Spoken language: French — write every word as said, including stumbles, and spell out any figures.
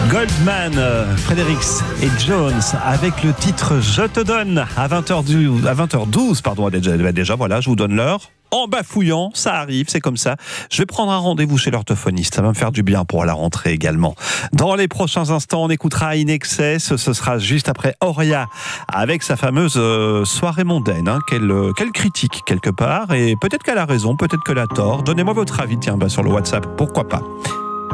Goldman, euh, Fredericks et Jones avec le titre Je te donne à vingt heures douze, pardon, déjà, déjà voilà, je vous donne l'heure. En bafouillant, ça arrive, c'est comme ça. Je vais prendre un rendez-vous chez l'orthophoniste, ça va me faire du bien pour la rentrée également. Dans les prochains instants, on écoutera In Excess, ce sera juste après Auria, avec sa fameuse euh, soirée mondaine, hein, qu'elle, euh, qu'elle critique quelque part, et peut-être qu'elle a raison, peut-être qu'elle a tort. Donnez-moi votre avis, tiens, bah, sur le WhatsApp, pourquoi pas.